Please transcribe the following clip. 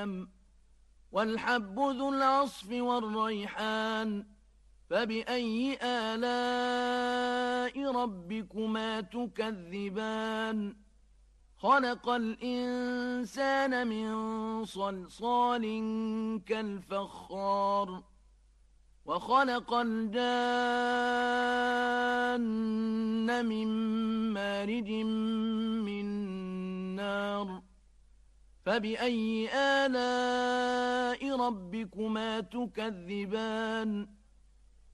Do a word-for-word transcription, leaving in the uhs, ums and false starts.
الأكمام والحب ذو العصف والريحان فبأي آلاء ربكما تكذبان خلق الإنسان من صلصال كالفخار وخلق الجان من مارج من نار فبأي آلاء ربكما تكذبان